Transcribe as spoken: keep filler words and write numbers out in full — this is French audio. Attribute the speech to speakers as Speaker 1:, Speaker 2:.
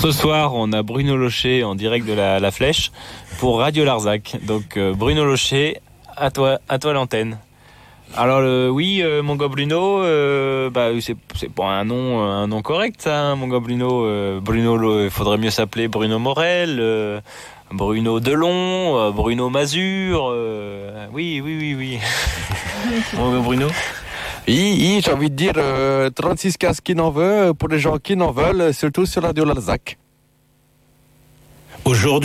Speaker 1: ce soir, on a Bruno Locher en direct de la, la Flèche pour Radio Larzac. Donc euh, Bruno Locher, à toi, à toi l'antenne. Alors euh, oui, euh, mon gars Bruno, euh, bah c'est c'est pas un nom un nom correct ça, hein, mon gars Bruno. Euh, Bruno, il faudrait mieux s'appeler Bruno Morel, euh, Bruno Delon, euh, Bruno Mazur. Euh, oui, oui, oui, oui. Mon gars Bruno.
Speaker 2: Oui, oui, j'ai envie de dire euh, trente-six quinze qui n'en veut, pour les gens qui n'en veulent, surtout sur Radio Larzac.
Speaker 3: Aujourd'hui